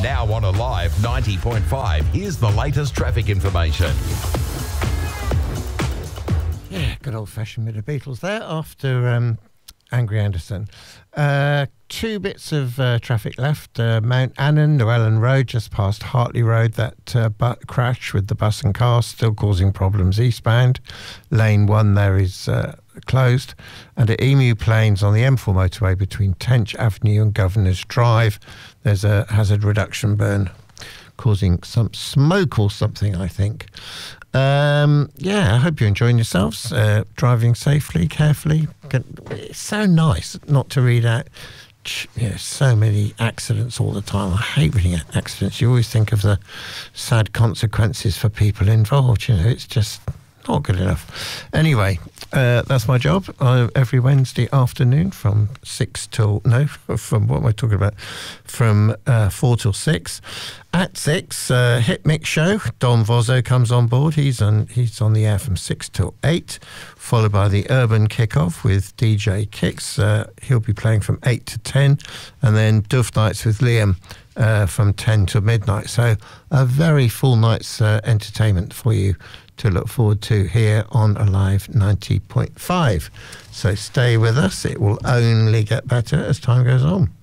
Now on Alive 90.5, here's the latest traffic information. Yeah, good old-fashioned bit of Beatles there after Angry Anderson. Two bits of traffic left. Mount Annan, Llewellyn Road, just past Hartley Road. That crash with the bus and car still causing problems eastbound. Lane 1 there is closed. And at Emu Plains on the M4 motorway between Tench Avenue and Governor's Drive, there's a hazard reduction burn causing some smoke or something, I think. I hope you're enjoying yourselves, driving safely, carefully. It's so nice not to read out so many accidents all the time. I hate reading out accidents. You always think of the sad consequences for people involved. It's just not good enough. Anyway, that's my job every Wednesday afternoon from 4 till 6. At 6, Hit Mix Show. Don Vozzo comes on board. He's on the air from 6 till 8, followed by the Urban Kickoff with DJ Kicks. He'll be playing from 8 to 10, and then Duff Nights with Liam from 10 to midnight. So a very full night's entertainment for you to look forward to here on Alive 90.5. So stay with us. It will only get better as time goes on.